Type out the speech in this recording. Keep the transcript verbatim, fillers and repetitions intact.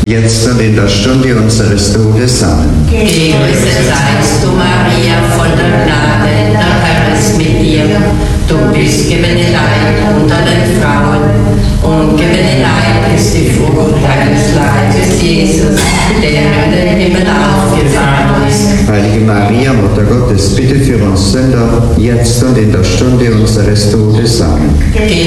jetzt und in der Stunde unseres Todes. Amen. Gegrüßet seist du, Maria, voll der Gnade, der Herr ist mit dir. Du bist gebenedeit unter den Frauen und gebenedeit ist die Frucht deines Leibes, Jesus, der in den Himmel aufgefahren ist. Heilige Maria, Mutter Gottes, bitte für uns Sünder, jetzt und in der Stunde unseres Todes. Amen.